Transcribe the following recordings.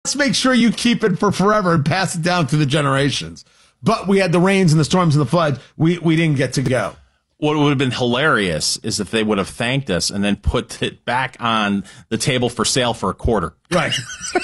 Let's make sure you keep it for forever and pass it down through the generations. But we had the rains and the storms and the floods. We didn't get to go. What would have been hilarious is if they would have thanked us and then put it back on the table for sale for a quarter. Right.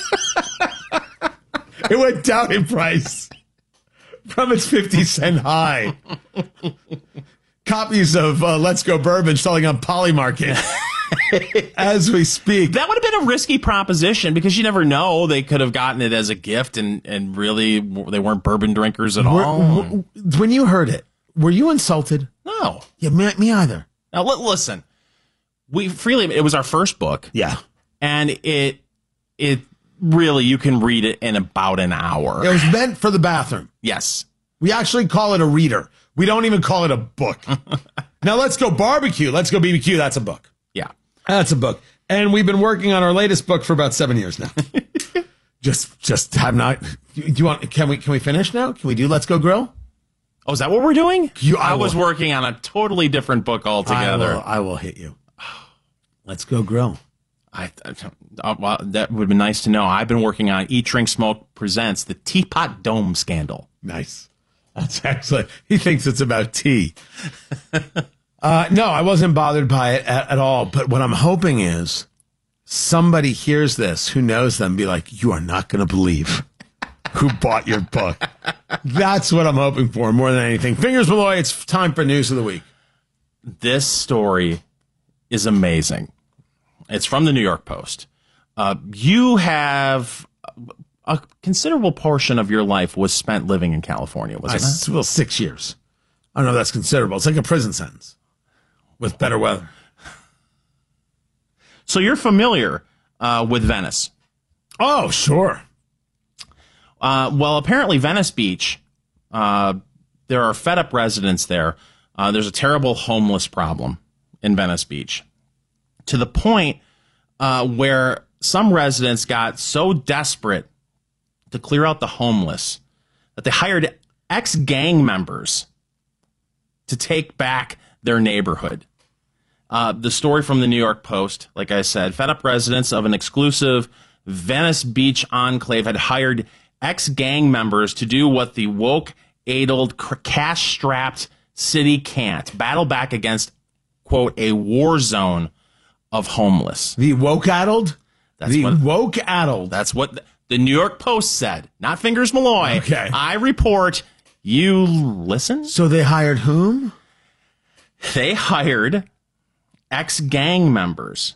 It went down in price from its 50-cent high. Copies of Let's Go Bourbon selling on Polymarket as we speak. That would have been a risky proposition because you never know. They could have gotten it as a gift and really they weren't bourbon drinkers at all. When you heard it, were you insulted? No. Yeah, me either. Now, listen. It was our first book. Yeah. And it really, you can read it in about an hour. It was meant for the bathroom. Yes. We actually call it a reader. We don't even call it a book. Now, Let's Go Barbecue. Let's Go BBQ. That's a book. Yeah. That's a book. And we've been working on our latest book for about 7 years now. just have not. Do you want? Can we finish now? Can we do Let's Go Grill? Oh, is that what we're doing? I was working on a totally different book altogether. I will hit you. Let's Go Grill. Well, that would be nice to know. I've been working on Eat, Drink, Smoke Presents the Teapot Dome Scandal. Nice. That's excellent. He thinks it's about tea. No, I wasn't bothered by it at all. But what I'm hoping is somebody hears this who knows them be like, you are not going to believe who bought your book. That's what I'm hoping for more than anything. Fingers Malloy, it's time for News of the Week. This story is amazing. It's from the New York Post. You have a considerable portion of your life was spent living in California, wasn't it? Well, 6 years. I don't know if that's considerable. It's like a prison sentence with better weather. So you're familiar with Venice. Oh, sure. Well, apparently Venice Beach, there are fed up residents there. There's a terrible homeless problem in Venice Beach to the point where some residents got so desperate to clear out the homeless that they hired ex-gang members to take back their neighborhood. The story from the New York Post, like I said, fed up residents of an exclusive Venice Beach enclave had hired ex-gang members to do what the woke-addled, cash-strapped city can't: battle back against, quote, a war zone of homeless. The woke-addled? Woke-addled. That's what the New York Post said, not Fingers Malloy. Okay. I report, you listen. So they hired whom? They hired ex-gang members.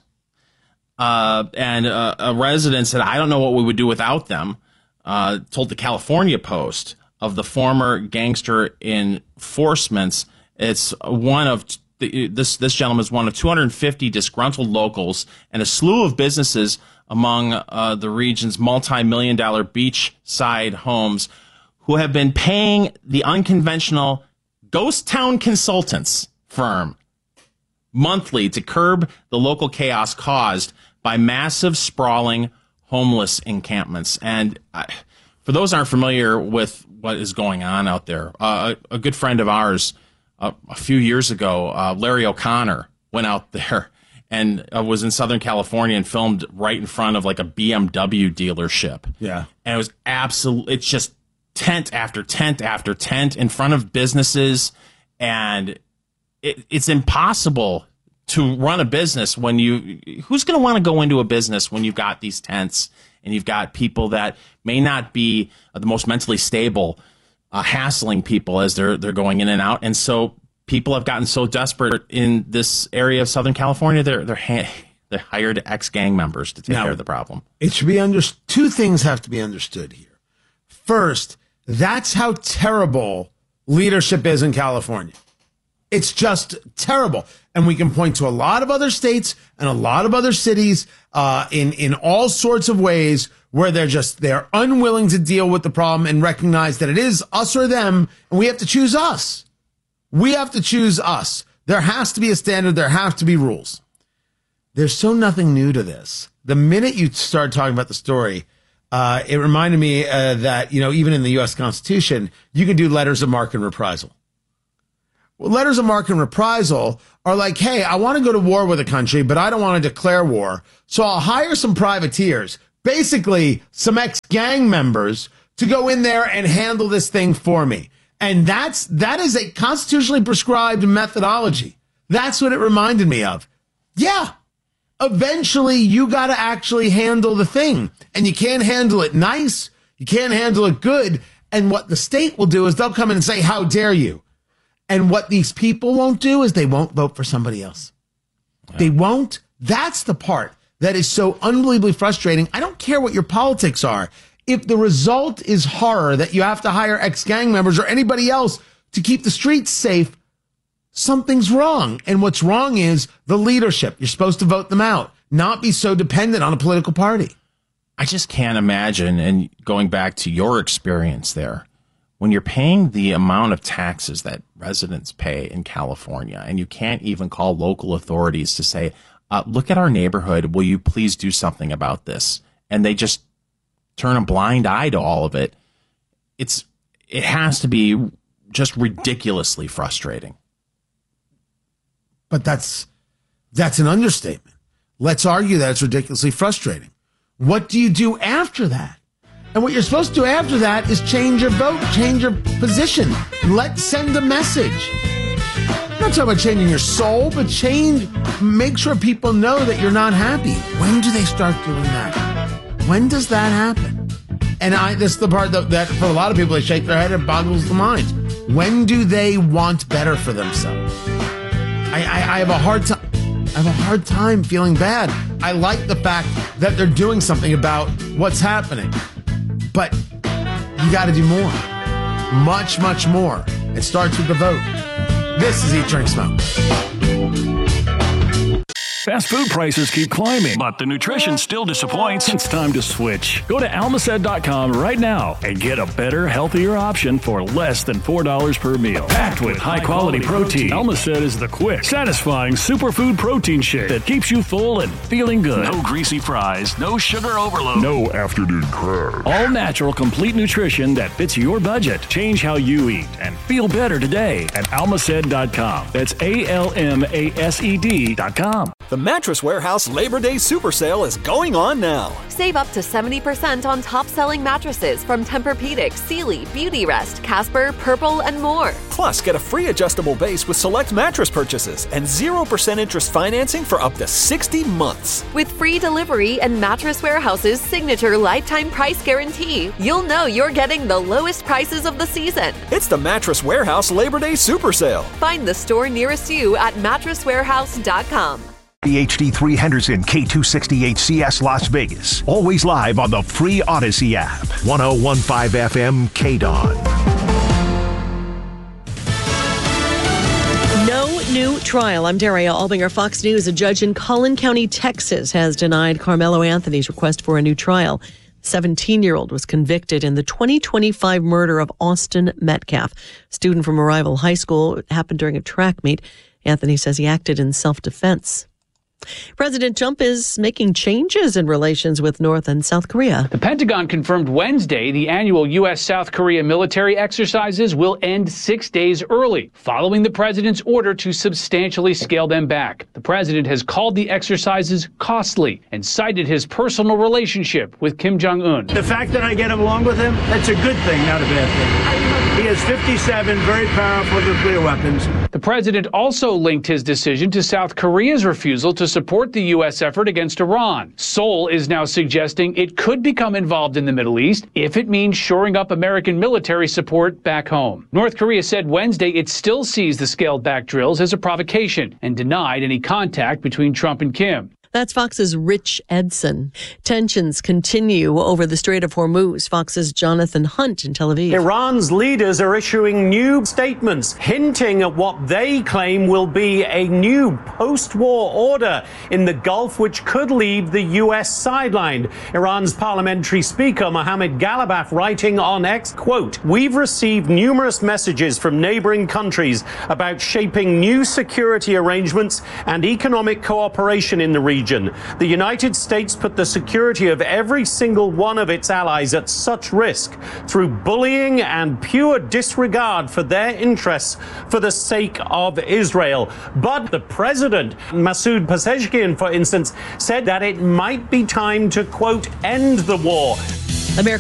And a resident said, I don't know what we would do without them. Told the California Post of the former gangster enforcements. It's one of this gentleman is one of 250 disgruntled locals and a slew of businesses among the region's multi-million-dollar beachside homes who have been paying the unconventional Ghost Town Consultants firm monthly to curb the local chaos caused by massive, sprawling homeless encampments. And for those who aren't familiar with what is going on out there, a good friend of ours a few years ago, Larry O'Connor, went out there and was in Southern California and filmed right in front of like a BMW dealership. Yeah. And it was it's just tent after tent after tent in front of businesses. And it's impossible to run a business when who's going to want to go into a business when you've got these tents and you've got people that may not be the most mentally stable, hassling people as they're going in and out. And so people have gotten so desperate in this area of Southern California, they hired ex-gang members to take care of the problem. It should be understood. Two things have to be understood here. First, that's how terrible leadership is in California. It's just terrible. And we can point to a lot of other states and a lot of other cities in all sorts of ways where they're unwilling to deal with the problem and recognize that it is us or them, and we have to choose us. We have to choose us. There has to be a standard. There have to be rules. There's so nothing new to this. The minute you start talking about the story, it reminded me that, even in the U.S. Constitution, you can do letters of marque and reprisal. Well, letters of marque and reprisal are like, hey, I want to go to war with a country, but I don't want to declare war. So I'll hire some privateers, basically some ex-gang members to go in there and handle this thing for me. And that is a constitutionally prescribed methodology. That's what it reminded me of. Yeah. Eventually, you got to actually handle the thing. And you can't handle it nice. You can't handle it good. And what the state will do is they'll come in and say, how dare you? And what these people won't do is they won't vote for somebody else. Wow. They won't. That's the part that is so unbelievably frustrating. I don't care what your politics are. If the result is horror that you have to hire ex-gang members or anybody else to keep the streets safe, something's wrong. And what's wrong is the leadership. You're supposed to vote them out, not be so dependent on a political party. I just can't imagine, and going back to your experience there, when you're paying the amount of taxes that residents pay in California, and you can't even call local authorities to say, look at our neighborhood, will you please do something about this? And they just turn a blind eye to all of it. It has to be just ridiculously frustrating. But that's an understatement. Let's argue that it's ridiculously frustrating. What do you do after that? And what you're supposed to do after that is change your vote, change your position. Let's send a message. I'm not talking about changing your soul, but make sure people know that you're not happy. When do they start doing that? When does that happen? And this is the part that for a lot of people, they shake their head and boggles the mind. When do they want better for themselves? I have a hard time feeling bad. I like the fact that they're doing something about what's happening. But you got to do more. Much, much more. It starts with the vote. This is Eat, Drink, Smoke. Fast food prices keep climbing, but the nutrition still disappoints. It's time to switch. Go to almacet.com right now and get a better, healthier option for less than $4 per meal. Packed with high-quality protein, Almacet is the quick, satisfying superfood protein shake that keeps you full and feeling good. No greasy fries, no sugar overload, no afternoon crash. All natural, complete nutrition that fits your budget. Change how you eat and feel better today at almacet.com. That's ALMASED.com. The Mattress Warehouse Labor Day Super Sale is going on now. Save up to 70% on top-selling mattresses from Tempur-Pedic, Sealy, Beautyrest, Casper, Purple, and more. Plus, get a free adjustable base with select mattress purchases and 0% interest financing for up to 60 months. With free delivery and Mattress Warehouse's signature lifetime price guarantee, you'll know you're getting the lowest prices of the season. It's the Mattress Warehouse Labor Day Super Sale. Find the store nearest you at mattresswarehouse.com. HD3 Henderson, K260HCS Las Vegas. Always live on the free Odyssey app. 1015 FM KDON. No new trial. I'm Daria Albinger, Fox News. A judge in Collin County, Texas, has denied Carmelo Anthony's request for a new trial. 17-year-old was convicted in the 2025 murder of Austin Metcalf, student from a rival high school. It happened during a track meet. Anthony says he acted in self-defense. President Trump is making changes in relations with North and South Korea. The Pentagon confirmed Wednesday the annual U.S.-South Korea military exercises will end 6 days early, following the president's order to substantially scale them back. The president has called the exercises costly and cited his personal relationship with Kim Jong-un. The fact that I get along with him, that's a good thing, not a bad thing. He has 57 very powerful nuclear weapons. The president also linked his decision to South Korea's refusal to support the U.S. effort against Iran. Seoul is now suggesting it could become involved in the Middle East if it means shoring up American military support back home. North Korea said Wednesday it still sees the scaled-back drills as a provocation and denied any contact between Trump and Kim. That's Fox's Rich Edson. Tensions continue over the Strait of Hormuz. Fox's Jonathan Hunt in Tel Aviv. Iran's leaders are issuing new statements hinting at what they claim will be a new post-war order in the Gulf, which could leave the U.S. sidelined. Iran's parliamentary speaker, Mohammad Ghalibaf, writing on X, quote, "We've received numerous messages from neighboring countries about shaping new security arrangements and economic cooperation in the region. region. The United States put the security of every single one of its allies at such risk through bullying and pure disregard for their interests for the sake of Israel. But the president, Masoud Pezeshkian, for instance, said that it might be time to, quote, end the war.